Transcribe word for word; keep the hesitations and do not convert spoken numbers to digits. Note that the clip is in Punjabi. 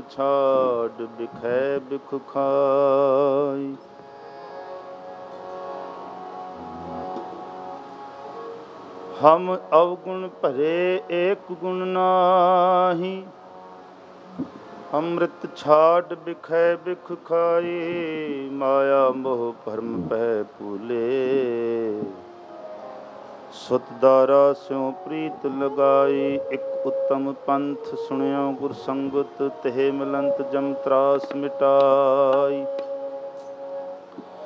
ਛਾੜ ਬਿਖੈ ਬਿਖ ਖਾਈ। ਹਮ ਅਵਗੁਣ ਭਰੇ ਏਕ ਗੁਣ ਨਾਹੀ, ਅੰਮ੍ਰਿਤ ਛਾੜ ਬਿਖੈ ਬਿਖ ਖਾਈ। ਮਾਇਆ ਮੋਹ ਭਰਮ ਪਹਿ ਭੂਲੇ, ਸੁਤ ਦਾਰਾ ਸਿਉ ਪ੍ਰੀਤ ਲਗਾਈ। ਇਕ ਉਤਮ ਪੰਥ ਸੁਣਿਓ ਗੁਰ ਸੰਗਤ, ਤੇ ਮਿਲੰਤ ਜਮ ਤਰਾਸ ਮਿਟਾਈ।